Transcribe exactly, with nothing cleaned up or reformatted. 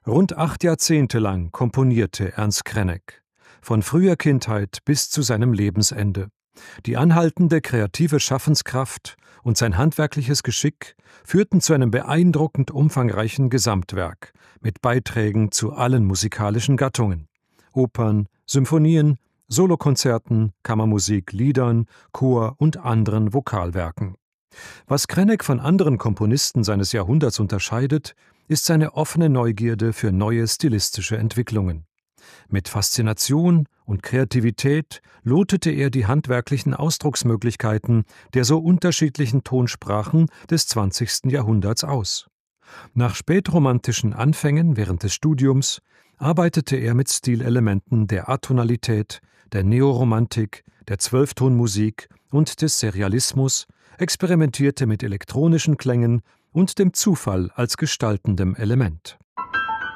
Rund acht Jahrzehnte lang komponierte Ernst Krenek, von früher Kindheit bis zu seinem Lebensende. Die anhaltende kreative Schaffenskraft und sein handwerkliches Geschick führten zu einem beeindruckend umfangreichen Gesamtwerk mit Beiträgen zu allen musikalischen Gattungen: Opern, Symphonien, Solokonzerten, Kammermusik, Liedern, Chor und anderen Vokalwerken. Was Krenek von anderen Komponisten seines Jahrhunderts unterscheidet, ist seine offene Neugierde für neue stilistische Entwicklungen. Mit Faszination und Kreativität lotete er die handwerklichen Ausdrucksmöglichkeiten der so unterschiedlichen Tonsprachen des zwanzigsten Jahrhunderts aus. Nach spätromantischen Anfängen während des Studiums arbeitete er mit Stilelementen der Atonalität, der Neoromantik, der Zwölftonmusik und des Serialismus, experimentierte mit elektronischen Klängen und dem Zufall als gestaltendem Element.